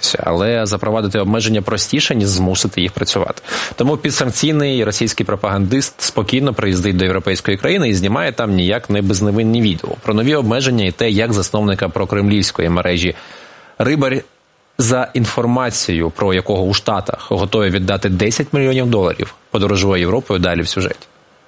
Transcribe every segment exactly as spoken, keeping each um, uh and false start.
погоджуються, але запровадити обмеження простіше, ніж змусити їх працювати. Тому підсанкційний російський пропагандист спокійно приїздить до європейської країни і знімає там ніяк не безневинні відео про нові обмеження і те, як засновника прокремлівської мережі Рибар, за інформацією про якого у Штатах готові віддати десять мільйонів доларів, подорожує Європою, далі в сюжеті.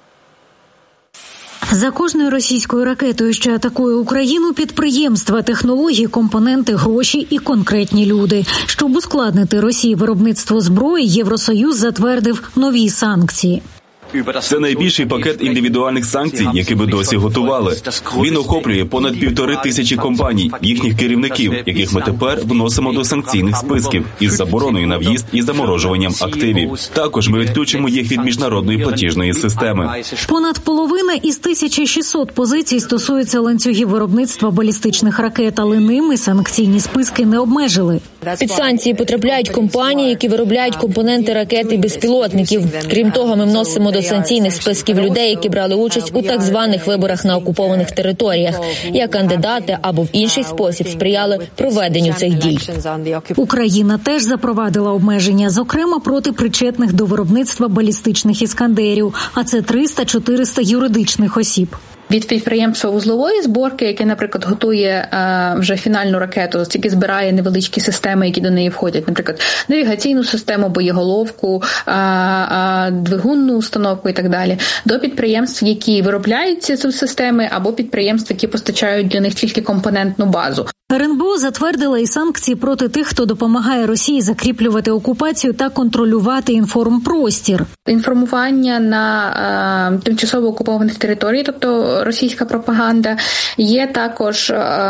За кожною російською ракетою, що атакує Україну, підприємства, технології, компоненти, гроші і конкретні люди. Щоб ускладнити Росії виробництво зброї, Євросоюз затвердив нові санкції. Це найбільший пакет індивідуальних санкцій, які ми досі готували. Він охоплює понад півтори тисячі компаній, їхніх керівників, яких ми тепер вносимо до санкційних списків із забороною на в'їзд і заморожуванням активів. Також ми відключимо їх від міжнародної платіжної системи. Понад половина із тисячі шістсот позицій стосується ланцюгів виробництва балістичних ракет, але ними санкційні списки не обмежили. Під санкції потрапляють компанії, які виробляють компоненти ракет і безпілотників. Крім того, ми вносимо до санкційних списків людей, які брали участь у так званих виборах на окупованих територіях, як кандидати або в інший спосіб сприяли проведенню цих дій. Україна теж запровадила обмеження, зокрема проти причетних до виробництва балістичних іскандерів, а це триста-чотириста юридичних осіб. Від підприємства вузлової зборки, яке, наприклад, готує а, вже фінальну ракету, тільки збирає невеличкі системи, які до неї входять, наприклад, навігаційну систему, боєголовку, а, а, двигунну установку і так далі, до підприємств, які виробляють ці системи, або підприємств, які постачають для них тільки компонентну базу. РНБО затвердила і санкції проти тих, хто допомагає Росії закріплювати окупацію та контролювати інформпростір. Інформування на а, тимчасово окупованих територіях, тобто російська пропаганда. Є також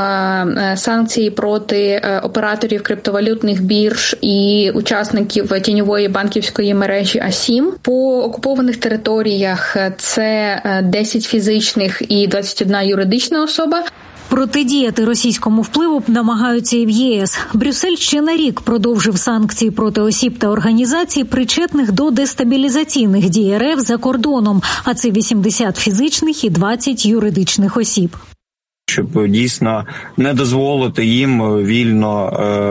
а, санкції проти а, операторів криптовалютних бірж і учасників тіньової банківської мережі А сім. По окупованих територіях це десять фізичних і двадцять одна юридична особа. Протидіяти російському впливу намагаються і в ЄС. Брюссель ще на рік продовжив санкції проти осіб та організацій, причетних до дестабілізаційних дій РФ за кордоном, а це вісімдесят фізичних і двадцять юридичних осіб. Щоб дійсно не дозволити їм вільно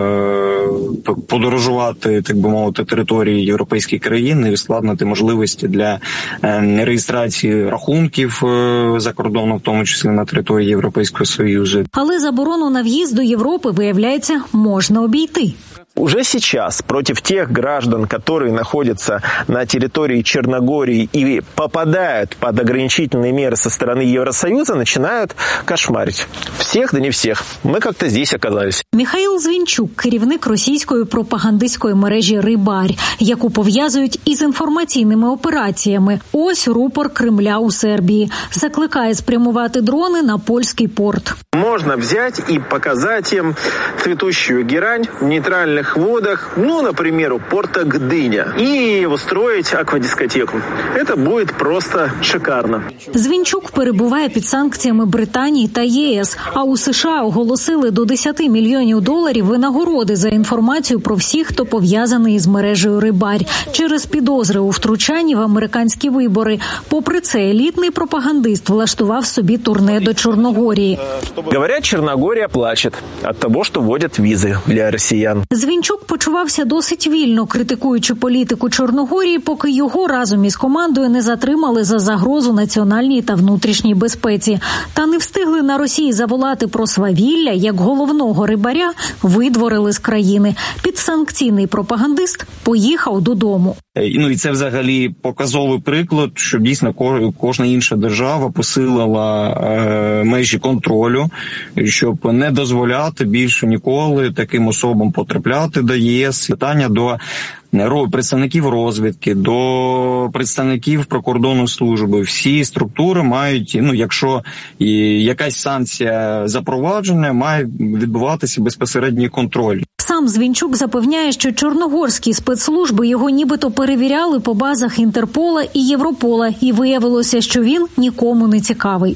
е, подорожувати, так би мовити, території європейських країн і ускладнити можливості для е, реєстрації рахунків е, за кордоном, в тому числі на території Європейського Союзу. Але заборону на в'їзд до Європи, виявляється, можна обійти. Уже сейчас против тех граждан, которые находятся на территории Черногории и попадают под ограничительные меры со стороны Евросоюза, начинают кошмарить. Всех, да не всех. Мы как-то здесь оказались. Михаїл Звінчук, керівник російської пропагандистської мережі «Рибар», яку пов'язують із інформаційними операціями. Ось рупор Кремля у Сербії. Закликає спрямувати дрони на польський порт. Можно взять и показать им цветущую герань в нейтральных водах, ну, например, у порта Гдыня, и устроить аквадискотеку. Это будет просто шикарно. Звінчук перебуває під санкціями Британії та ЄС, а у США оголосили до десять мільйонів доларів винагороди за інформацію про всіх, хто пов'язаний із мережею «Рибар» через підозри у втручанні в американські вибори. Попри це, елітний пропагандист влаштував собі турне до Чорногорії. Говорят, Черногория плачет от того, что вводят визы для россиян. Звінчук почувався досить вільно, критикуючи політику Чорногорії, поки його разом із командою не затримали за загрозу національній та внутрішній безпеці. Та не встигли на Росії заволати про свавілля, як головного рибаря видворили з країни. Підсанкційний пропагандист поїхав додому. Ну і це взагалі показовий приклад, що дійсно кожна інша держава посилила е, межі контролю, щоб не дозволяти більше ніколи таким особам потрапляти до ЄС. Питання до представників розвідки, до представників прикордонної служби. Всі структури мають, ну, якщо якась санкція запроваджена, має відбуватися безпосередній контроль. Сам Звінчук запевняє, що чорногорські спецслужби його нібито перевіряли по базах Інтерпола і Європола, і виявилося, що він нікому не цікавий.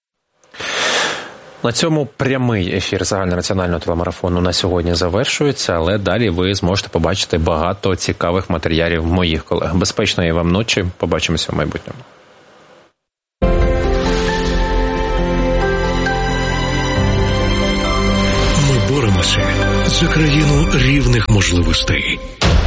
На цьому прямий ефір загальнонаціонального телемарафону на сьогодні завершується, але далі ви зможете побачити багато цікавих матеріалів моїх колег. Безпечної вам ночі. Побачимося в майбутньому. Ми боремося за країну рівних можливостей.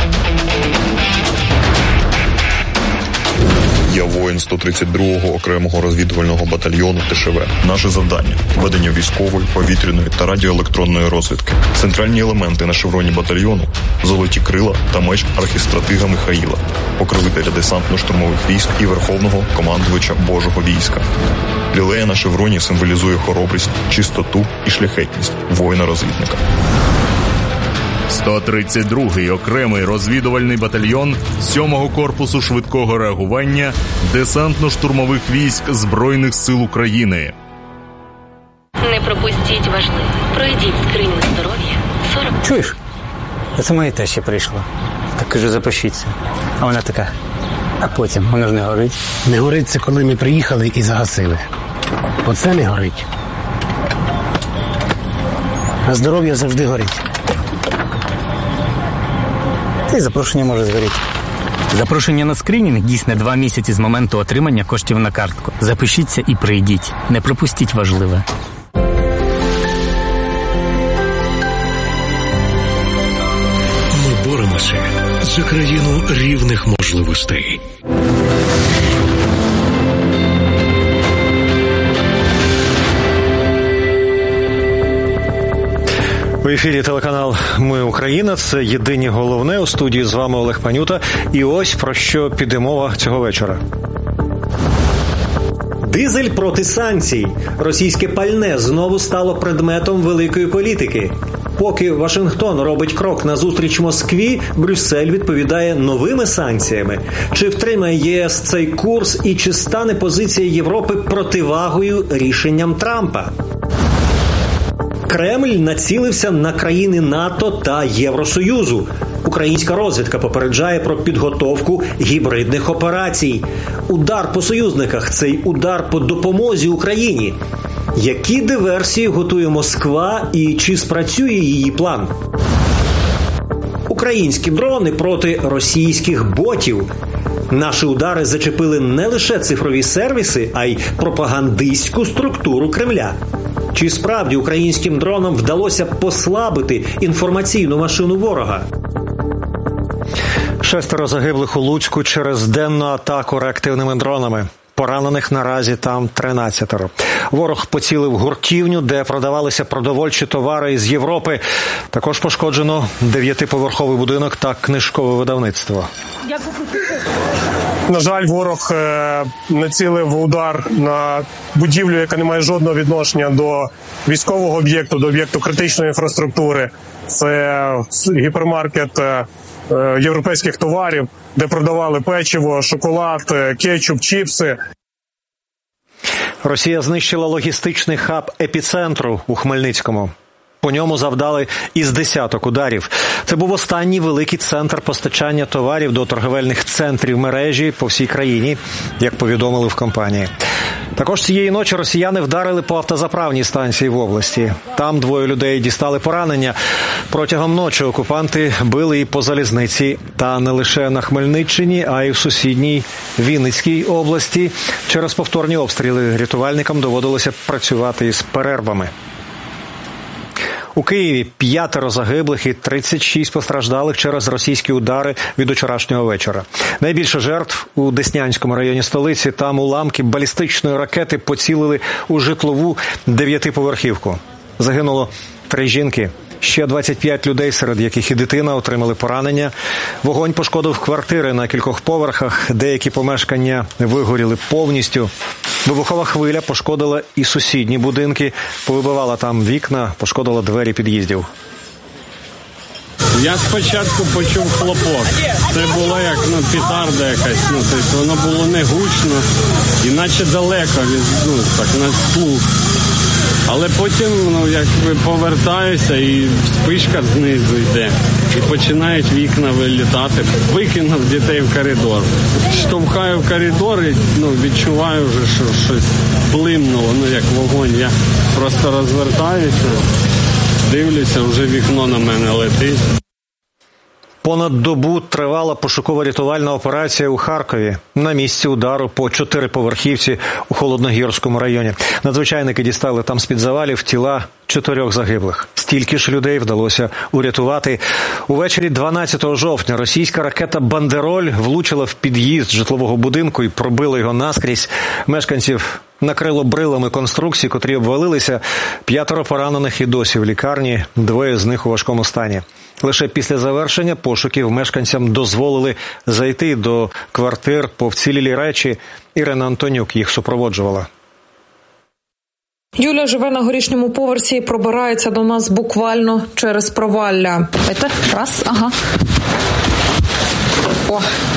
Я воїн сто тридцять другого окремого розвідувального батальйону Т Ш В. Наше завдання – ведення військової, повітряної та радіоелектронної розвідки. Центральні елементи на шевроні батальйону – золоті крила та меч архістратига Михаїла, покровителя десантно-штурмових військ і верховного командувача Божого війська. Лілея на шевроні символізує хоробрість, чистоту і шляхетність воїна-розвідника. сто тридцять другий окремий розвідувальний батальйон сьомого корпусу швидкого реагування десантно-штурмових військ Збройних сил України. Не пропустіть важливе. Пройдіть скриньне здоров'я. сорок Чуєш? Це моя теща прийшла. Так кажу, запишіться. А вона така, а потім, воно ж не горить. Не горить це, коли ми приїхали і загасили. Оце не горить. А здоров'я завжди горить. І запрошення може згоріти. Запрошення на скринінг дійсне два місяці з моменту отримання коштів на картку. Запишіться і прийдіть. Не пропустіть важливе. Ми боремося за країну рівних можливостей. В ефірі телеканал «Ми Україна». Це єдині головне. У студії з вами Олег Панюта. І ось про що піде мова цього вечора. Дизель проти санкцій. Російське пальне знову стало предметом великої політики. Поки Вашингтон робить крок назустріч Москві, Брюссель відповідає новими санкціями. Чи втримає Є С цей курс і чи стане позиція Європи противагою рішенням Трампа? Кремль націлився на країни НАТО та Євросоюзу. Українська розвідка попереджає про підготовку гібридних операцій. Удар по союзниках – цей удар по допомозі Україні. Які диверсії готує Москва і чи спрацює її план? Українські дрони проти російських ботів. Наші удари зачепили не лише цифрові сервіси, а й пропагандистську структуру Кремля. Чи справді українським дронам вдалося послабити інформаційну машину ворога? Шестеро загиблих у Луцьку через денну атаку реактивними дронами. Поранених наразі там тринадцятеро. Ворог поцілив гуртівню, де продавалися продовольчі товари із Європи. Також пошкоджено дев'ятиповерховий будинок та книжкове видавництво. На жаль, ворог націлив удар на будівлю, яка не має жодного відношення до військового об'єкту, до об'єкту критичної інфраструктури. Це гіпермаркет європейських товарів, де продавали печиво, шоколад, кетчуп, чіпси. Росія знищила логістичний хаб епіцентру у Хмельницькому. По ньому завдали із десяток ударів. Це був останній великий центр постачання товарів до торговельних центрів мережі по всій країні, як повідомили в компанії. Також цієї ночі росіяни вдарили по автозаправній станції в області. Там двоє людей дістали поранення. Протягом ночі окупанти били і по залізниці. Та не лише на Хмельниччині, а й в сусідній Вінницькій області. Через повторні обстріли рятувальникам доводилося працювати із перервами. У Києві п'ятеро загиблих і тридцять шість постраждалих через російські удари від учорашнього вечора. Найбільше жертв у Деснянському районі столиці. Там уламки балістичної ракети поцілили у житлову дев'ятиповерхівку. Загинуло три жінки. Ще двадцять п'ять людей, серед яких і дитина, отримали поранення. Вогонь пошкодив квартири на кількох поверхах. Деякі помешкання вигоріли повністю. Вибухова хвиля пошкодила і сусідні будинки. Повибивала там вікна, пошкодила двері під'їздів. Я спочатку почув хлопок. Це було як ну, петарда якась. Ну, тобто воно було не гучно, іначе далеко від, ну, так, на слух. Але потім, ну, якби повертаюся і спишка знизу йде. І починають вікна вилітати. Викинув дітей в коридор. Штовхаю в коридор і ну, відчуваю вже, що щось блимнуло, ну як вогонь. Я просто розвертаюся, дивлюся, вже вікно на мене летить. Понад добу тривала пошуково-рятувальна операція у Харкові. На місці удару по чотириповерхівці у Холодногірському районі. Надзвичайники дістали там з-під завалів тіла чотирьох загиблих. Стільки ж людей вдалося урятувати. Увечері дванадцятого жовтня російська ракета «Бандероль» влучила в під'їзд житлового будинку і пробила його наскрізь. Мешканців накрило брилами конструкцій, котрі обвалилися. П'ятеро поранених і досі в лікарні, двоє з них у важкому стані. Лише після завершення пошуків мешканцям дозволили зайти до квартир по вцілілі речі. Ірина Антонюк їх супроводжувала. Юля живе на горішньому поверсі і пробирається до нас буквально через провалля. Це раз, ага. О.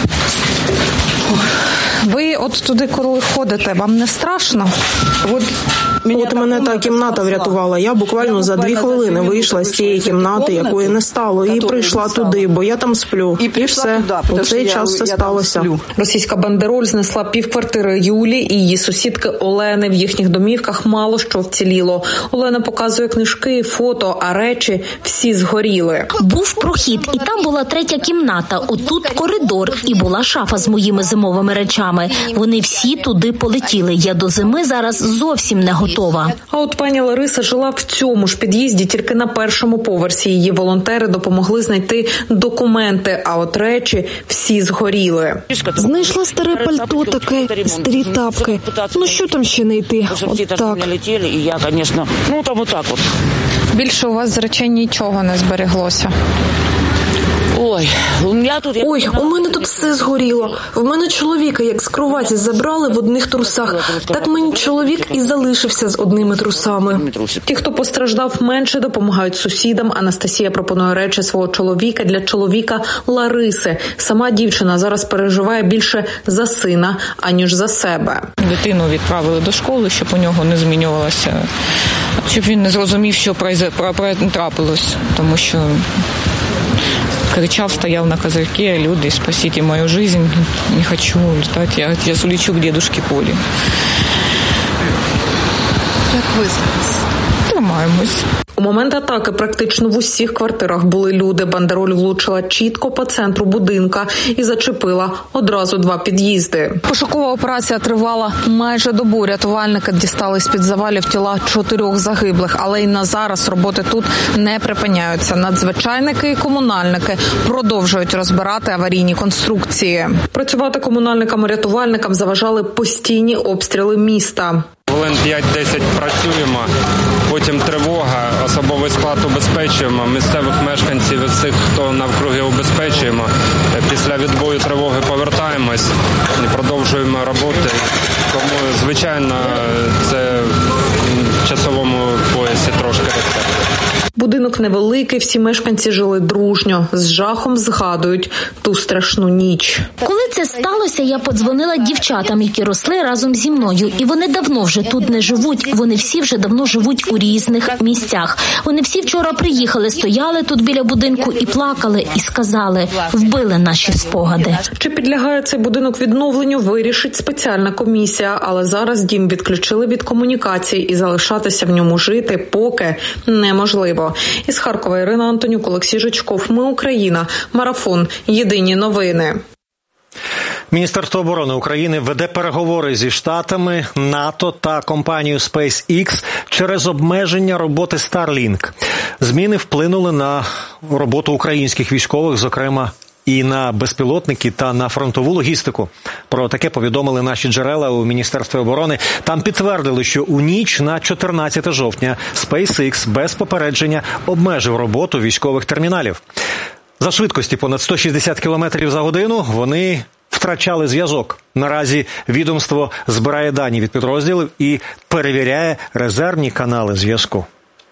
Ви от туди, коли ходите, вам не страшно? От, от мене та кімната врятувала. Я буквально за дві хвилини вийшла з цієї кімнати, якої не стало, і прийшла туди, бо я там сплю. І все. У цей час все сталося. Російська «Бандероль» знесла півквартири Юлі і її сусідки Олени. В їхніх домівках мало що вціліло. Олена показує книжки, фото, а речі всі згоріли. Був прохід, і там була третя кімната. Отут коридор, і була шафа з моїми зимовими речами. Вони всі туди полетіли. Я до зими зараз зовсім не готова. А от пані Лариса жила в цьому ж під'їзді, тільки на першому поверсі. Її волонтери допомогли знайти документи, а от речі всі згоріли. Знайшла старе пальто таке, старі тапки. Ну що там ще знайти? От так. Ну там отак от. Більше у вас з речей нічого не збереглося. Ой, у мене тут... Ой, у мене тут все згоріло. В мене чоловіка як з кроваті забрали в одних трусах. Так мені чоловік і залишився з одними трусами. Ті, хто постраждав менше, допомагають сусідам. Анастасія пропонує речі свого чоловіка для чоловіка Лариси. Сама дівчина зараз переживає більше за сина, аніж за себе. Дитину відправили до школи, щоб у нього не змінювалося, щоб він не зрозумів, що трапилось, тому що кричав, стоял на козырьке: люди, спасите мою жизнь, не хочу летать, я сейчас улечу к дедушке Поле. Як ви зараз? Тримаємось. У момент атаки практично в усіх квартирах були люди. «Бандероль» влучила чітко по центру будинка і зачепила одразу два під'їзди. Пошукова операція тривала майже добу. Рятувальники дістали з-під завалів тіла чотирьох загиблих. Але й на зараз роботи тут не припиняються. Надзвичайники і комунальники продовжують розбирати аварійні конструкції. Працювати комунальникам-рятувальникам заважали постійні обстріли міста. Хвилин п'ять-десять працюємо, потім тривога, особовий склад убезпечуємо, місцевих мешканців і всіх, хто навкруги убезпечуємо. Після відбою тривоги повертаємось і продовжуємо роботи. Тому, звичайно, це в часовому поясі трошки росте. Будинок невеликий, всі мешканці жили дружньо. З жахом згадують ту страшну ніч. Коли це сталося, я подзвонила дівчатам, які росли разом зі мною. І вони давно вже тут не живуть. Вони всі вже давно живуть у різних місцях. Вони всі вчора приїхали, стояли тут біля будинку і плакали, і сказали: вбили наші спогади. Чи підлягає цей будинок відновленню, вирішить спеціальна комісія. Але зараз дім відключили від комунікацій і залишатися в ньому жити поки неможливо. Із Харкова Ірина Антонюк, Олексій Жичков. Ми Україна. Марафон. Єдині новини. Міністерство оборони України веде переговори зі Штатами, НАТО та компанією SpaceX через обмеження роботи Starlink. Зміни вплинули на роботу українських військових, зокрема і на безпілотники та на фронтову логістику. Про таке повідомили наші джерела у Міністерстві оборони. Там підтвердили, що у ніч на чотирнадцяте жовтня SpaceX без попередження обмежив роботу військових терміналів. За швидкості понад сто шістдесят кілометрів за годину вони втрачали зв'язок. Наразі відомство збирає дані від підрозділів і перевіряє резервні канали зв'язку.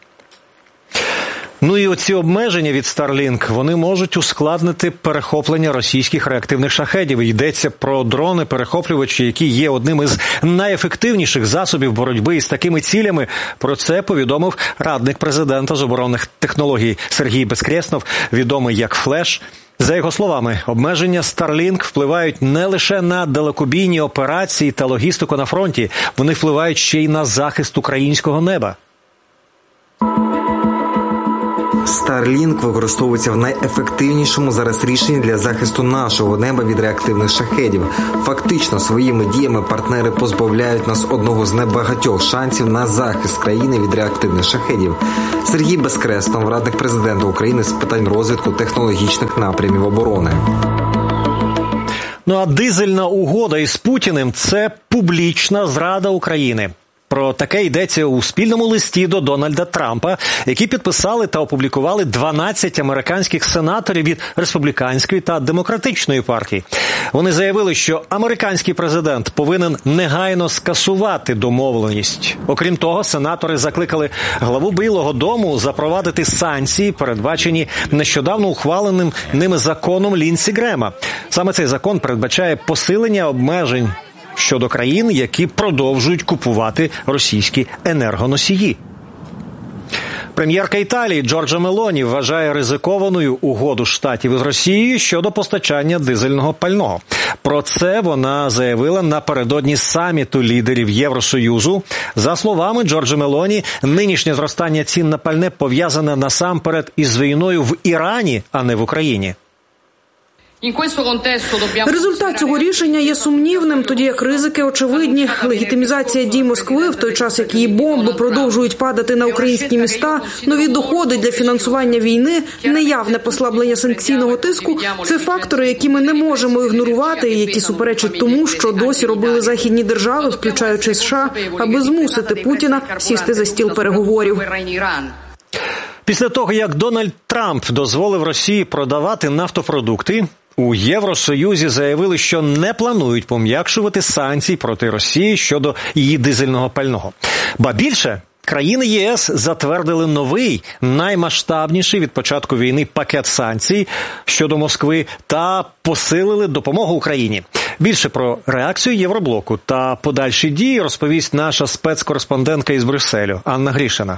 Ну і оці обмеження від Starlink, вони можуть ускладнити перехоплення російських реактивних шахедів. Йдеться про дрони-перехоплювачі, які є одним із найефективніших засобів боротьби із такими цілями. Про це повідомив радник президента з оборонних технологій Сергій Безкреснов, відомий як Флеш. За його словами, обмеження Starlink впливають не лише на далекобійні операції та логістику на фронті, вони впливають ще й на захист українського неба. Starlink використовується в найефективнішому зараз рішенні для захисту нашого неба від реактивних шахедів. Фактично, своїми діями партнери позбавляють нас одного з небагатьох шансів на захист країни від реактивних шахедів. Сергій Безкреснов, радник президента України з питань розвитку технологічних напрямів оборони. Ну а дизельна угода із Путіним – це публічна зрада України. Про таке йдеться у спільному листі до Дональда Трампа, які підписали та опублікували дванадцять американських сенаторів від республіканської та демократичної партій. Вони заявили, що американський президент повинен негайно скасувати домовленість. Окрім того, сенатори закликали главу Білого дому запровадити санкції, передбачені нещодавно ухваленим ними законом Лінсі Грема. Саме цей закон передбачає посилення обмежень щодо країн, які продовжують купувати російські енергоносії. Прем'єрка Італії Джорджа Мелоні вважає ризикованою угоду Штатів із Росією щодо постачання дизельного пального. Про це вона заявила напередодні саміту лідерів Євросоюзу. За словами Джорджа Мелоні, нинішнє зростання цін на пальне пов'язане насамперед із війною в Ірані, а не в Україні. Результат цього рішення є сумнівним, тоді як ризики очевидні. Легітимізація дій Москви, в той час як її бомби продовжують падати на українські міста, нові доходи для фінансування війни, неявне послаблення санкційного тиску – це фактори, які ми не можемо ігнорувати і які суперечать тому, що досі робили західні держави, включаючи США, аби змусити Путіна сісти за стіл переговорів. Після того, як Дональд Трамп дозволив Росії продавати нафтопродукти, у Євросоюзі заявили, що не планують пом'якшувати санкції проти Росії щодо її дизельного пального. Ба більше, країни ЄС затвердили новий, наймасштабніший від початку війни пакет санкцій щодо Москви та посилили допомогу Україні. Більше про реакцію Євроблоку та подальші дії розповість наша спецкореспондентка із Брюсселю Анна Грішина.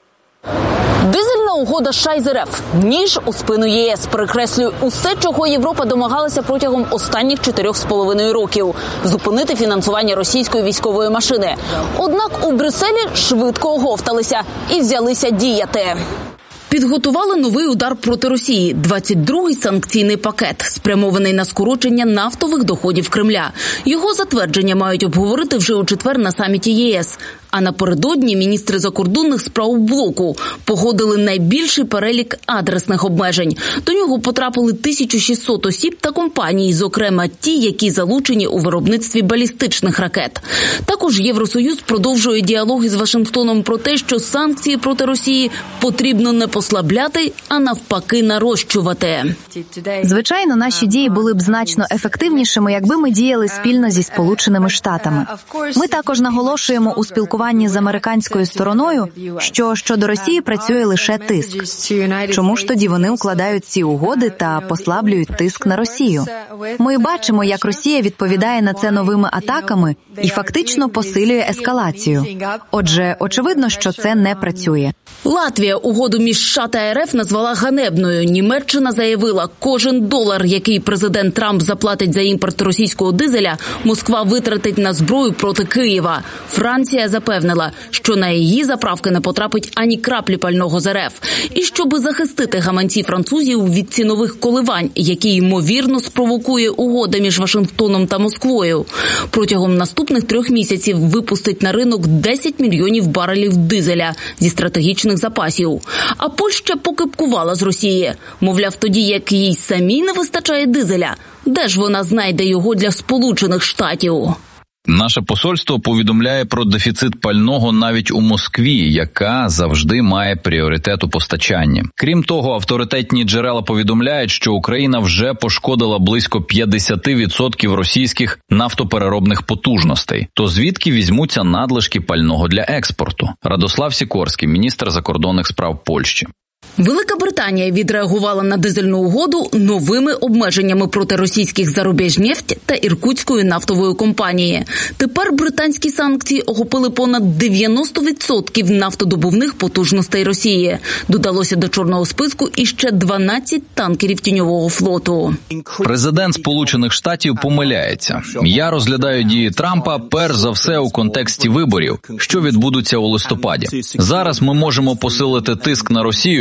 Дизельна угода США із РФ – ніж у спину ЄС, перекреслює усе, чого Європа домагалася протягом останніх чотирьох з половиною років – зупинити фінансування російської військової машини. Однак у Брюсселі швидко оговталися і взялися діяти. Підготували новий удар проти Росії – двадцять другий санкційний пакет, спрямований на скорочення нафтових доходів Кремля. Його затвердження мають обговорити вже у четвер на саміті ЄС. А напередодні міністри закордонних справ блоку погодили найбільший перелік адресних обмежень. До нього потрапили тисяча шістсот осіб та компаній, зокрема ті, які залучені у виробництві балістичних ракет. Також Євросоюз продовжує діалог із Вашингтоном про те, що санкції проти Росії потрібно не послабляти, а навпаки нарощувати. Звичайно, наші дії були б значно ефективнішими, якби ми діяли спільно зі Сполученими Штатами. Ми також наголошуємо у спілкуванні з американською стороною, що щодо Росії працює лише тиск. Чому ж тоді вони укладають ці угоди та послаблюють тиск на Росію? Ми бачимо, як Росія відповідає на це новими атаками і фактично посилює ескалацію. Отже, очевидно, що це не працює. Латвія угоду між США та РФ назвала ганебною. Німеччина заявила, кожен долар, який президент Трамп заплатить за імпорт російського дизеля, Москва витратить на зброю проти Києва. Франція запевнила, що на її заправки не потрапить ані краплі пального з РФ. І щоби захистити гаманці французів від цінових коливань, які, ймовірно, спровокує угода між Вашингтоном та Москвою, протягом наступних трьох місяців випустить на ринок десять мільйонів барелів дизеля зі стратегічних запасів. А Польща покипкувала з Росії. Мовляв, тоді як їй самій не вистачає дизеля, де ж вона знайде його для Сполучених Штатів? Наше посольство повідомляє про дефіцит пального навіть у Москві, яка завжди має пріоритет у постачанні. Крім того, авторитетні джерела повідомляють, що Україна вже пошкодила близько п'ятдесят відсотків російських нафтопереробних потужностей. То звідки візьмуться надлишки пального для експорту? Радослав Сікорський, міністр закордонних справ Польщі. Велика Британія відреагувала на дизельну угоду новими обмеженнями проти російських «Зарубіжнефть» та Іркутської нафтової компанії. Тепер британські санкції охопили понад дев'яносто відсотків нафтодобувних потужностей Росії. Додалося до чорного списку іще дванадцять танкерів тіньового флоту. Президент Сполучених Штатів помиляється. Я розглядаю дії Трампа перш за все у контексті виборів, що відбудуться у листопаді. Зараз ми можемо посилити тиск на Росію,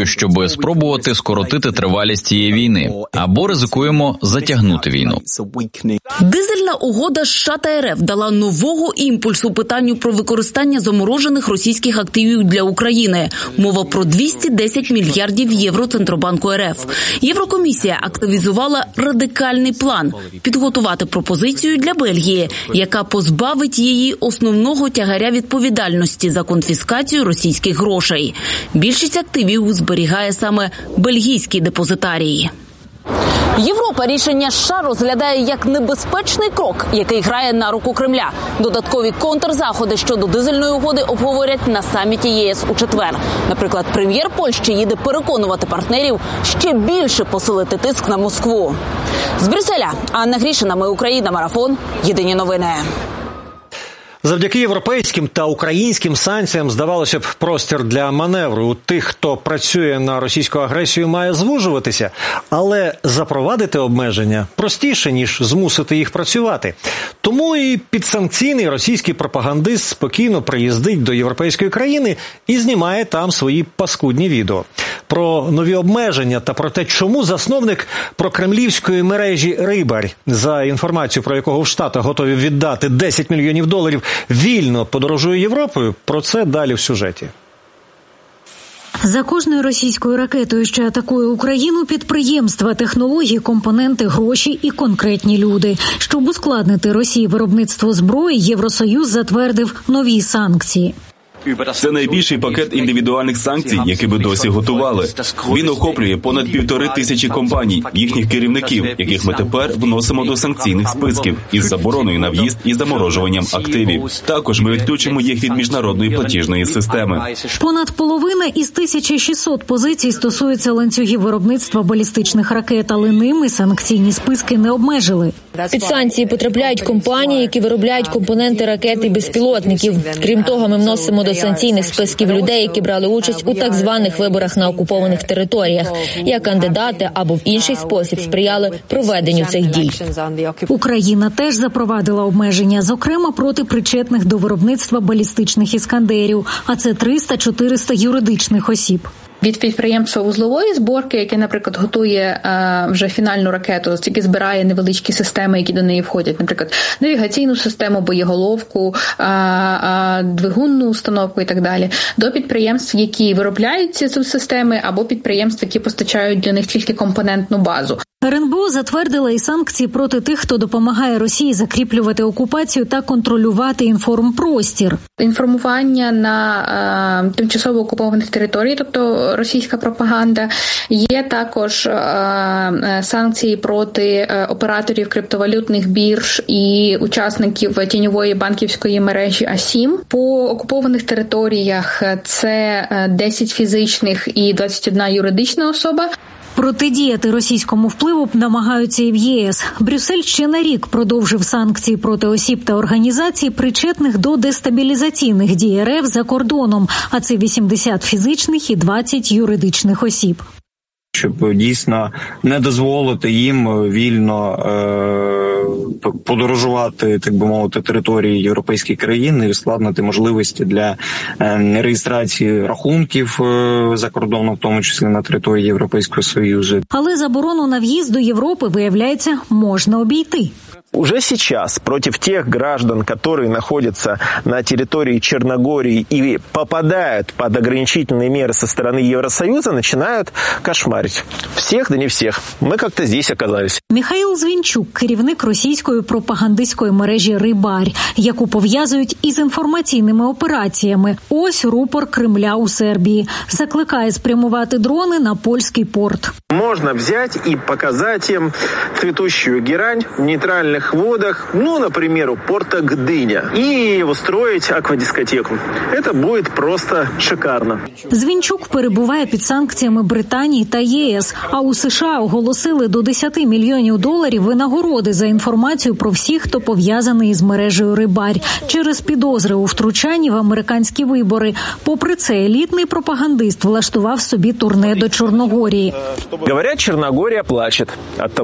щоб спробувати скоротити тривалість цієї війни, або ризикуємо затягнути війну. Дизельна угода США та РФ дала нового імпульсу питанню про використання заморожених російських активів для України. Мова про двісті десять мільярдів євро Центробанку РФ. Єврокомісія активізувала радикальний план – підготувати пропозицію для Бельгії, яка позбавить її основного тягаря відповідальності за конфіскацію російських грошей. Більшість активів зберігає саме бельгійський депозитарій. Європа рішення США розглядає як небезпечний крок, який грає на руку Кремля. Додаткові контрзаходи щодо дизельної угоди обговорять на саміті ЄС у четвер. Наприклад, прем'єр Польщі їде переконувати партнерів ще більше посилити тиск на Москву. З Брюсселя Анна Грішина, Ми Україна, Марафон. Єдині новини. Завдяки європейським та українським санкціям, здавалося б, простір для маневру у тих, хто працює на російську агресію, має звужуватися. Але запровадити обмеження простіше, ніж змусити їх працювати. Тому і підсанкційний російський пропагандист спокійно приїздить до європейської країни і знімає там свої паскудні відео. Про нові обмеження та про те, чому засновник прокремлівської мережі «Рибарь», за інформацію про якого в Штатах готові віддати десять мільйонів доларів, вільно подорожує Європою, про це далі в сюжеті. За кожною російською ракетою, що атакує Україну, підприємства, технології, компоненти, гроші і конкретні люди. Щоб ускладнити Росії виробництво зброї, Євросоюз затвердив нові санкції. Це найбільший пакет індивідуальних санкцій, які ми досі готували. Він охоплює понад півтори тисячі компаній, їхніх керівників, яких ми тепер вносимо до санкційних списків із забороною на в'їзд і заморожуванням активів. Також ми відключимо їх від міжнародної платіжної системи. Понад половина із тисяча шістсот позицій стосується ланцюгів виробництва балістичних ракет, але ними санкційні списки не обмежили. Під санкції потрапляють компанії, які виробляють компоненти ракет і безпілотників. Крім того, ми вносимо до санкційних списків людей, які брали участь у так званих виборах на окупованих територіях, як кандидати або в інший спосіб сприяли проведенню цих дій. Україна теж запровадила обмеження, зокрема проти причетних до виробництва балістичних іскандерів, а це триста-чотириста юридичних осіб. Від підприємства вузлової зборки, яке, наприклад, готує е, вже фінальну ракету, тільки збирає невеличкі системи, які до неї входять, наприклад, навігаційну систему, боєголовку, е, е, двигунну установку і так далі, до підприємств, які виробляють ці системи, або підприємств, які постачають для них тільки компонентну базу. РНБО затвердила і санкції проти тих, хто допомагає Росії закріплювати окупацію та контролювати інформпростір. Інформування на е, тимчасово окупованих територіях, тобто російська пропаганда. Є також е, санкції проти е, операторів криптовалютних бірж і учасників тіньової банківської мережі А сім. По окупованих територіях це десять фізичних і двадцять одна юридична особа. Протидіяти російському впливу намагаються і в ЄС. Брюссель ще на рік продовжив санкції проти осіб та організацій, причетних до дестабілізаційних дій РФ за кордоном, а це вісімдесят фізичних і двадцять юридичних осіб. Щоб дійсно не дозволити їм вільно е- подорожувати, так би мовити, території європейських країн і ускладнити можливості для е- реєстрації рахунків е- за кордоном, в тому числі на території Європейського Союзу. Але заборону на в'їзд до Європи, виявляється, можна обійти. Уже сейчас против тех граждан, которые находятся на территории Черногории и попадают под ограничительные меры со стороны Евросоюза, начинают кошмарить. Всех, да не всех. Мы как-то здесь оказались. Михаїл Звінчук, керівник російської пропагандистської мережі «Рибарь», яку пов'язують із інформаційними операціями. Ось рупор Кремля у Сербії. Закликає спрямувати дрони на польський порт. Можно взять и показать им цветущую герань в нейтральных водах, ну, например, у порта Гдыня, и устроить аквадискотеку. Это будет просто шикарно. Звінчук перебуває під санкціями Британії та ЄС, а у США оголосили до десять мільйонів доларів винагороди за інформацію про всіх, хто пов'язаний із мережею «Рибарь» через підозри у втручанні в американські вибори. Попри це, елітний пропагандист влаштував собі турне до Чорногорії. Говорят, Черногория плачет от того, что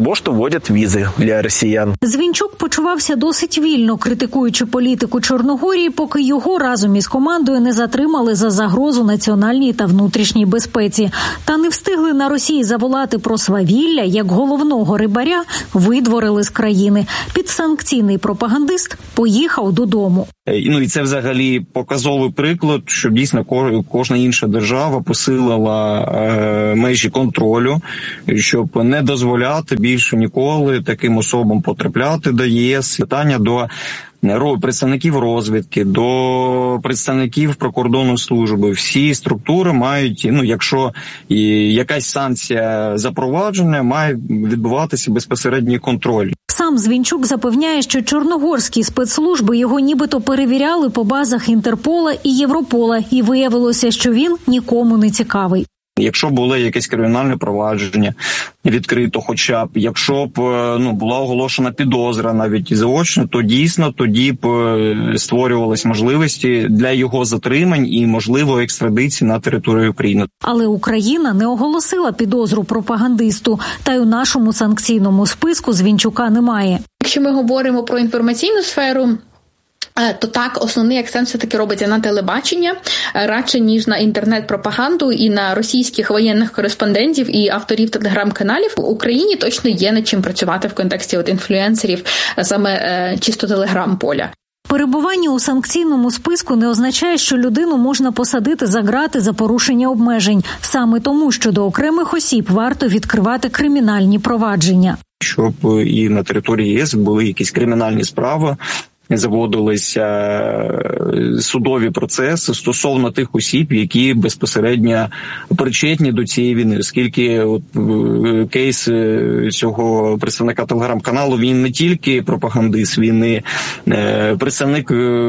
вводят визы для россиян. Звінчук почувався досить вільно, критикуючи політику Чорногорії, поки його разом із командою не затримали за загрозу національній та внутрішній безпеці. Та не встигли на Росії заволати про свавілля, як головного рибаря видворили з країни. Підсанкційний пропагандист поїхав додому. Ну і це взагалі показовий приклад, що дійсно кожна інша держава посилила е, межі контролю, щоб не дозволяти більше ніколи таким особам потрапляти до ЄС. Питання до представників розвідки, до представників прикордонної служби. Всі структури мають, ну, якщо і якась санкція запроваджена, має відбуватися безпосередній контроль. Сам Звінчук запевняє, що чорногорські спецслужби його нібито перевіряли по базах Інтерпола і Європола, і виявилося, що він нікому не цікавий. Якщо було якесь кримінальне провадження відкрито, хоча б, якщо б ну, була оголошена підозра навіть і заочно, то дійсно тоді б створювалися можливості для його затримань і, можливо, екстрадиції на територію України. Але Україна не оголосила підозру пропагандисту, та й у нашому санкційному списку Звінчука немає. Якщо ми говоримо про інформаційну сферу, то так, основний акцент все-таки робиться на телебачення, радше ніж на інтернет-пропаганду і на російських воєнних кореспондентів і авторів телеграм-каналів. В Україні точно є над чим працювати в контексті от інфлюенсерів, саме е, чисто телеграм-поля. Перебування у санкційному списку не означає, що людину можна посадити за ґрати за порушення обмежень. Саме тому, що до окремих осіб варто відкривати кримінальні провадження. Щоб і на території ЄС були якісь кримінальні справи, заводилися судові процеси стосовно тих осіб, які безпосередньо причетні до цієї війни. Оскільки от, кейс цього представника телеграм-каналу, він не тільки пропагандист, він і представник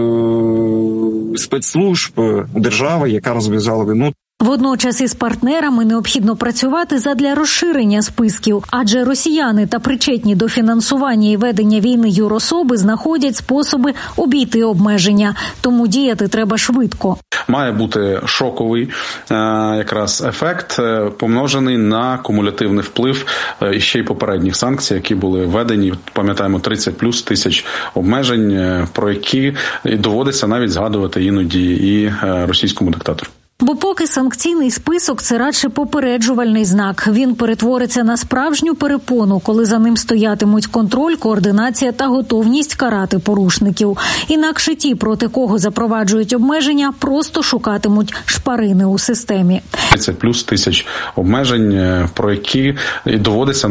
спецслужб держави, яка розв'язала війну. Водночас із партнерами необхідно працювати задля розширення списків, адже росіяни та причетні до фінансування і ведення війни юрособи знаходять способи обійти обмеження. Тому діяти треба швидко. Має бути шоковий якраз ефект, помножений на кумулятивний вплив ще й попередніх санкцій, які були введені. Пам'ятаємо, тридцять плюс тисяч обмежень, про які доводиться навіть згадувати іноді і російському диктатору. Бо поки санкційний список – це радше попереджувальний знак. Він перетвориться на справжню перепону, коли за ним стоятимуть контроль, координація та готовність карати порушників. Інакше ті, проти кого запроваджують обмеження, просто шукатимуть шпарини у системі. тридцять плюс тисяч обмежень, про які доводиться